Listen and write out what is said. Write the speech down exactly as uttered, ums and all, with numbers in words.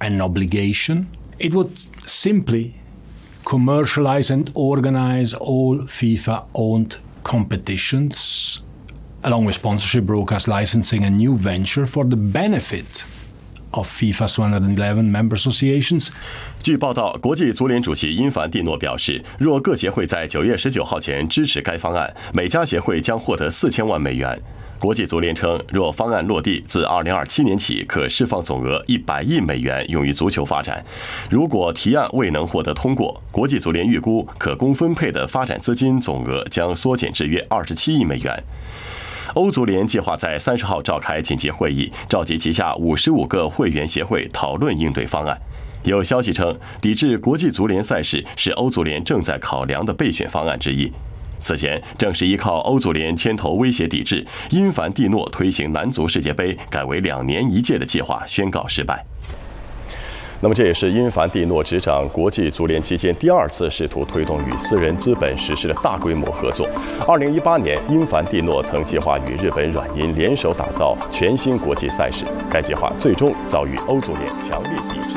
an obligation. It would simply commercialize and organize all FIFA-owned competitions, along with sponsorship, broadcast, licensing, a new venture for the benefit of FIFA's one hundred eleven member associations. 据报道，国际足联主席因凡蒂诺表示，若各协会在九月十九号前支持该方案，每家协会将获得四千万美元。国际足联称，若方案落地，自二零二七年起可释放总额一百亿美元用于足球发展。如果提案未能获得通过，国际足联预估可供分配的发展资金总额将缩减至约二十七亿美元。欧足联计划在三十号召开紧急会议，召集旗下五十五个会员协会讨论应对方案。有消息称，抵制国际足联赛事是欧足联正在考量的备选方案之一。此前，正是依靠欧足联牵头威胁抵制，因凡蒂诺推行男足世界杯改为两年一届的计划宣告失败。那么，这也是因凡蒂诺执掌国际足联期间第二次试图推动与私人资本实施的大规模合作。二零一八年，因凡蒂诺曾计划与日本软银联手打造全新国际赛事，该计划最终遭遇欧足联强烈抵制。